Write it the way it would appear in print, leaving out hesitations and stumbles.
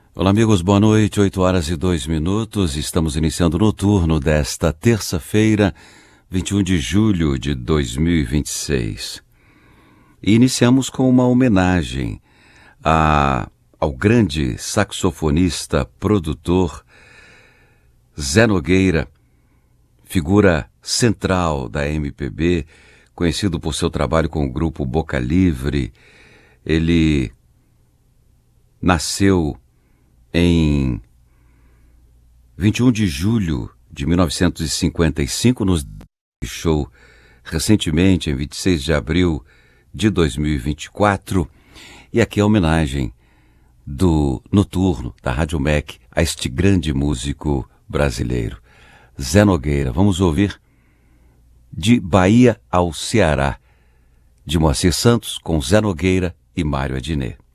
Olá, amigos, boa noite, 8h02. Estamos iniciando o noturno desta terça-feira, 21 de julho de 2026. E iniciamos com uma homenagem ao grande saxofonista, produtor Zé Nogueira, figura central da MPB, conhecido por seu trabalho com o grupo Boca Livre. Ele nasceu em 21 de julho de 1955, nos deixou recentemente, em 26 de abril de 2024, e aqui é a homenagem do Noturno, da Rádio MEC, a este grande músico brasileiro, Zé Nogueira. Vamos ouvir De Bahia ao Ceará, de Moacir Santos, com Zé Nogueira e Mário Adnet.